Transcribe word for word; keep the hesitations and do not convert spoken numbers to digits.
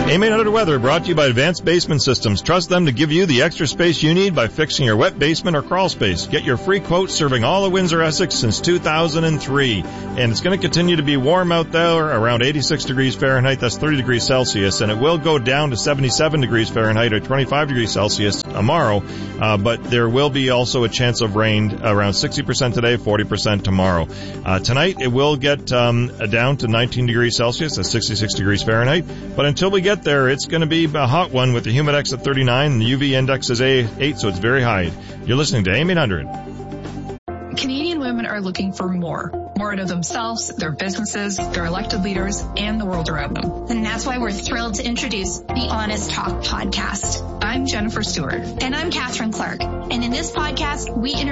A M eight hundred Weather brought to you by Advanced Basement Systems. Trust them to give you the extra space you need by fixing your wet basement or crawl space. Get your free quote serving all of Windsor, Essex since two thousand three. And it's going to continue to be warm out there, around eighty-six degrees Fahrenheit. That's thirty degrees Celsius. And it will go down to seventy-seven degrees Fahrenheit or twenty-five degrees Celsius tomorrow. Uh, but there will be also a chance of rain around sixty percent today, forty percent tomorrow. Uh, tonight it will get um, down to nineteen degrees Celsius. That's sixty-six degrees Fahrenheit. But until we get there, it's going to be a hot one with the humidex at thirty-nine and the U V index is A eight, so it's very high. You're listening to A M eight hundred. Canadian women are looking for more. More out of themselves, their businesses, their elected leaders, and the world around them. And that's why we're thrilled to introduce the Honest Talk podcast. I'm Jennifer Stewart. And I'm Catherine Clark. And in this podcast, we interview